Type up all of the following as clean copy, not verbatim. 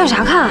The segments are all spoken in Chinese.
看啥看？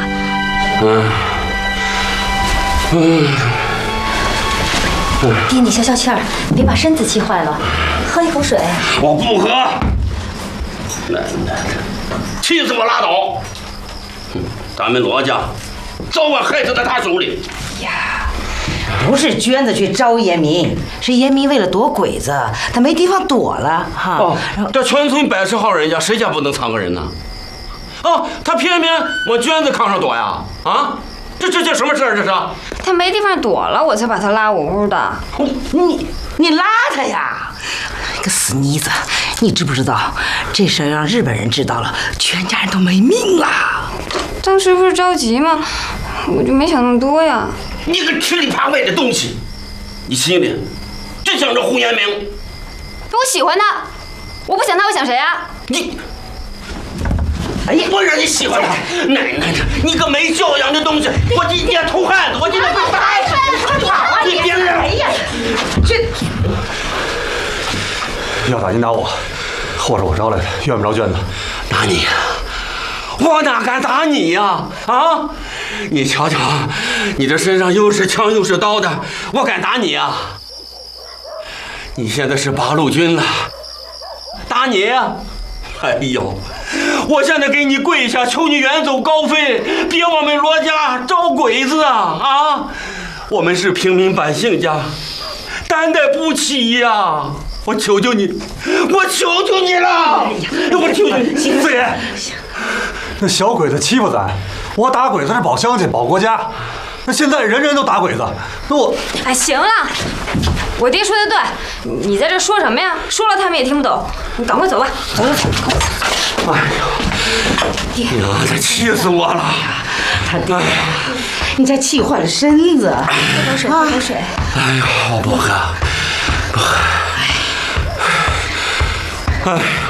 爹，你消消气儿，别把身子气坏了。喝一口水。 我不喝。奶奶，气死我拉倒！咱们罗家早晚害死在他手里。 呀，不是娟子去招严明，是严明为了躲鬼子，他没地方躲了哈。 哦，这全村百十号人家，谁家不能藏个人呢？啊，他偏偏往娟子炕上躲呀！啊，这什么事儿？这是？ 他没地方躲了，我才把他拉我屋的。 你拉他呀！你个死妮子，你知不知道这事儿让日本人知道了，全家人都没命了。 当时不是着急吗？我就没想那么多呀。 你个吃里扒外的东西，你心里真想着胡延明？ 我喜欢他，我不想他，我想谁啊？ 你，哎呀，我让你喜欢他，奶奶的，你个没教养的东西！我今天偷汉子，我今天被打死！快跑啊！你别人！ 哎呀，这要打您打我，或者我招来的，怨不着娟子。 打你呀？我哪敢打你呀？啊！你瞧瞧，你这身上又是枪又是刀的，我敢打你呀？你现在是八路军了，打你呀？哎呦！我现在给你跪下，求你远走高飞，别我们罗家招鬼子啊！啊，我们是平民百姓家，担待不起呀！我求求你，我求求你了！我求求你，四爷， 那小鬼子欺负咱，我打鬼子是保乡亲、保国家。那现在人人都打鬼子，那我…… 哎，行了，我爹说的对，你在这说什么呀？说了他们也听不懂，你赶快走吧，走。 哎呦，娘的，气死我了！ 他爹，你这气坏了身子。 喝口水，喝口水。 哎呦，我不喝，不喝。哎呦。